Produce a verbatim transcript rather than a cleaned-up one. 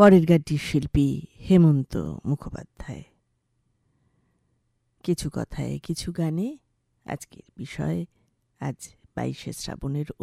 পরের গানটির শিল্পী হেমন্ত মুখোপাধ্যায়। কিছু কথায় কিছু গানে আজকের বিষয়। আজ বাইশে শ্রাবণের